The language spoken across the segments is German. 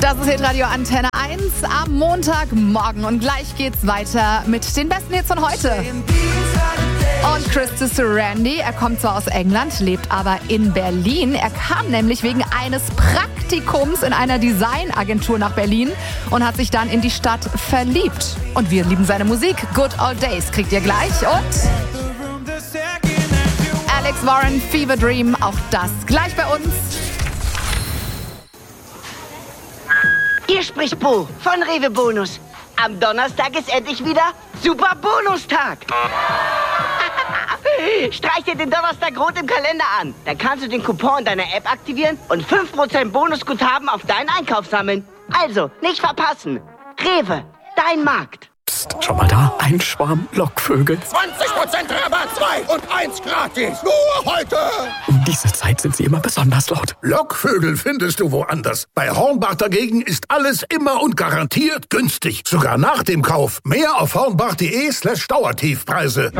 Das ist Hitradio Antenne 1 am Montagmorgen und gleich geht's weiter mit den besten Hits von heute. Und Chris Randy, er kommt zwar aus England, lebt aber in Berlin. Er kam nämlich wegen eines Praktikums in einer Designagentur nach Berlin und hat sich dann in die Stadt verliebt. Und wir lieben seine Musik. Good Old Days kriegt ihr gleich. Und Alex Warren, Fever Dream, auch das gleich bei uns. Hier spricht Bo von Rewe Bonus. Am Donnerstag ist endlich wieder Super Bonustag. Streich dir den Donnerstag rot im Kalender an. Dann kannst du den Coupon deiner App aktivieren und 5% Bonusguthaben auf deinen Einkauf sammeln. Also, nicht verpassen. Rewe, dein Markt. Psst, schau mal da. Ein Schwarm Lockvögel. 20% Rabatt, 2 und 1 gratis. Nur heute. Um diese Zeit sind sie immer besonders laut. Lockvögel findest du woanders. Bei Hornbach dagegen ist alles immer und garantiert günstig. Sogar nach dem Kauf. Mehr auf hornbach.de/Dauertiefpreise.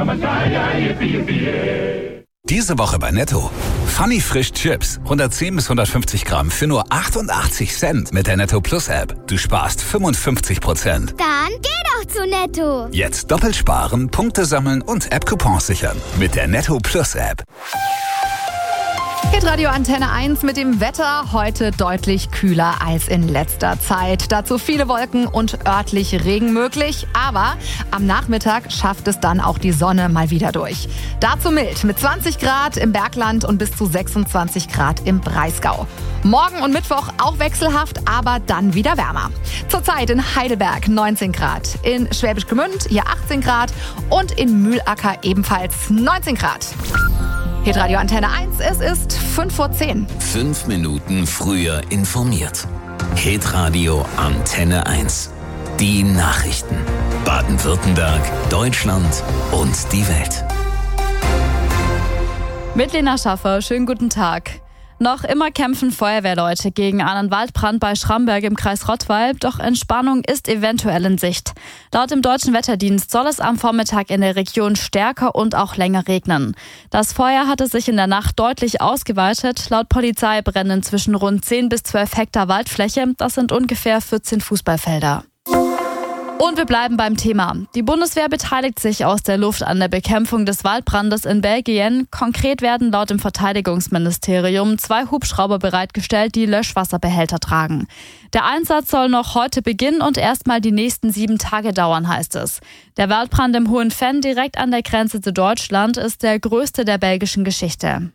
Diese Woche bei Netto. Funny Frisch Chips. 110 bis 150 Gramm für nur 88 Cent mit der Netto Plus App. Du sparst 55%. Dann geh doch zu Netto. Jetzt doppelt sparen, Punkte sammeln und App-Coupons sichern. Mit der Netto Plus App. Hitradio Antenne 1 mit dem Wetter. Heute deutlich kühler als in letzter Zeit. Dazu viele Wolken und örtlich Regen möglich. Aber am Nachmittag schafft es dann auch die Sonne mal wieder durch. Dazu mild mit 20 Grad im Bergland und bis zu 26 Grad im Breisgau. Morgen und Mittwoch auch wechselhaft, aber dann wieder wärmer. Zurzeit in Heidelberg 19 Grad, in Schwäbisch Gmünd hier 18 Grad und in Mühlacker ebenfalls 19 Grad. Hitradio Antenne 1, es ist 5:10 Uhr. 5 Minuten früher informiert. Hitradio Antenne 1. Die Nachrichten. Baden-Württemberg, Deutschland und die Welt. Mit Lena Schaffer, schönen guten Tag. Noch immer kämpfen Feuerwehrleute gegen einen Waldbrand bei Schramberg im Kreis Rottweil, doch Entspannung ist eventuell in Sicht. Laut dem Deutschen Wetterdienst soll es am Vormittag in der Region stärker und auch länger regnen. Das Feuer hatte sich in der Nacht deutlich ausgeweitet. Laut Polizei brennen inzwischen rund 10 bis 12 Hektar Waldfläche. Das sind ungefähr 14 Fußballfelder. Und wir bleiben beim Thema. Die Bundeswehr beteiligt sich aus der Luft an der Bekämpfung des Waldbrandes in Belgien. Konkret werden laut dem Verteidigungsministerium 2 Hubschrauber bereitgestellt, die Löschwasserbehälter tragen. Der Einsatz soll noch heute beginnen und erstmal die nächsten 7 Tage dauern, heißt es. Der Waldbrand im Hohen Venn direkt an der Grenze zu Deutschland ist der größte der belgischen Geschichte.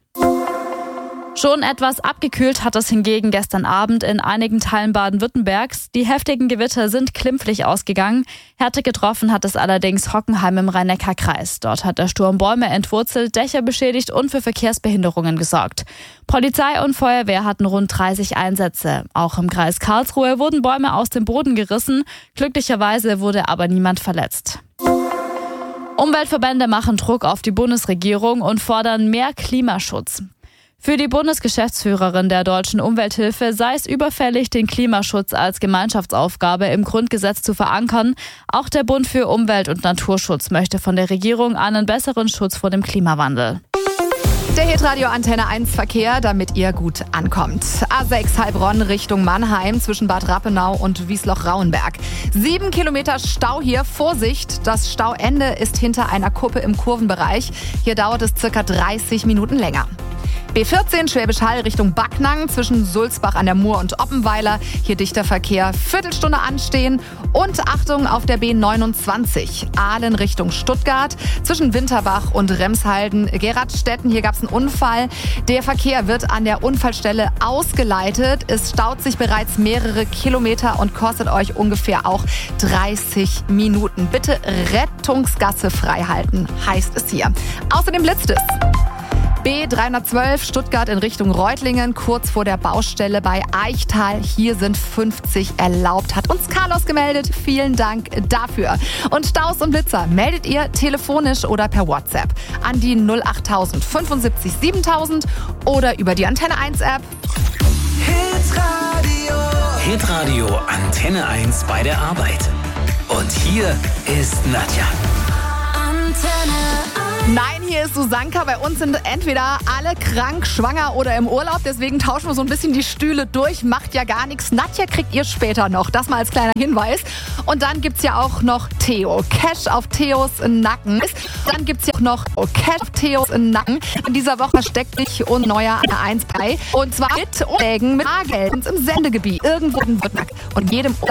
Schon etwas abgekühlt hat es hingegen gestern Abend in einigen Teilen Baden-Württembergs. Die heftigen Gewitter sind klimpflich ausgegangen. Härte getroffen hat es allerdings Hockenheim im Rhein-Neckar-Kreis. Dort hat der Sturm Bäume entwurzelt, Dächer beschädigt und für Verkehrsbehinderungen gesorgt. Polizei und Feuerwehr hatten rund 30 Einsätze. Auch im Kreis Karlsruhe wurden Bäume aus dem Boden gerissen. Glücklicherweise wurde aber niemand verletzt. Umweltverbände machen Druck auf die Bundesregierung und fordern mehr Klimaschutz. Für die Bundesgeschäftsführerin der Deutschen Umwelthilfe sei es überfällig, den Klimaschutz als Gemeinschaftsaufgabe im Grundgesetz zu verankern. Auch der Bund für Umwelt- und Naturschutz möchte von der Regierung einen besseren Schutz vor dem Klimawandel. Der Hitradio Antenne 1 Verkehr, damit ihr gut ankommt. A6 Heilbronn Richtung Mannheim zwischen Bad Rappenau und Wiesloch-Rauenberg. 7 Kilometer Stau hier. Vorsicht, das Stauende ist hinter einer Kuppe im Kurvenbereich. Hier dauert es circa 30 Minuten länger. B14 Schwäbisch Hall Richtung Backnang zwischen Sulzbach an der Mur und Oppenweiler. Hier dichter Verkehr, Viertelstunde anstehen. Und Achtung auf der B29 Ahlen Richtung Stuttgart zwischen Winterbach und Remshalden. Geradstetten, hier gab es einen Unfall. Der Verkehr wird an der Unfallstelle ausgeleitet. Es staut sich bereits mehrere Kilometer und kostet euch ungefähr auch 30 Minuten. Bitte Rettungsgasse frei halten, heißt es hier. Außerdem blitzt es. B312 Stuttgart in Richtung Reutlingen, kurz vor der Baustelle bei Eichtal. Hier sind 50 erlaubt, hat uns Carlos gemeldet. Vielen Dank dafür. Und Staus und Blitzer meldet ihr telefonisch oder per WhatsApp an die 08000 75 7000 oder über die Antenne 1 App. Hitradio Antenne 1 bei der Arbeit. Und hier ist Nadja. Nein, hier ist Susanka. Bei uns sind entweder alle krank, schwanger oder im Urlaub. Deswegen tauschen wir so ein bisschen die Stühle durch. Macht ja gar nichts. Nadja kriegt ihr später noch. Das mal als kleiner Hinweis. Und dann gibt's ja auch noch Theo. Cash auf Theos Nacken. Dann gibt's ja auch noch Cash auf Theos Nacken. In dieser Woche steckt sich und neuer 1 bei. Und zwar mit Umwegen mit Bargeld. Uns im Sendegebiet. Irgendwo in Württemberg. Und jedem